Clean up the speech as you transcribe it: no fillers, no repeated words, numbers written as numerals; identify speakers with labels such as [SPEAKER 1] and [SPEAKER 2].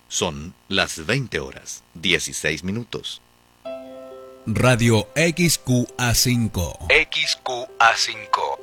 [SPEAKER 1] Son las 20 horas, 16 minutos.
[SPEAKER 2] Radio XQA5.
[SPEAKER 3] XQA5.